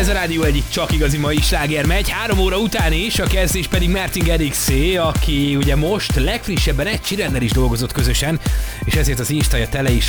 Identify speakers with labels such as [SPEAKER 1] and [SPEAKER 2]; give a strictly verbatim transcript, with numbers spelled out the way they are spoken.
[SPEAKER 1] Ez a rádió egyik csak igazi mai sláger megy, három óra után is, a kezdés pedig Martin Garrixé, aki ugye most legfrissebben egy Sheerannel is dolgozott közösen, és ezért az Instaja tele is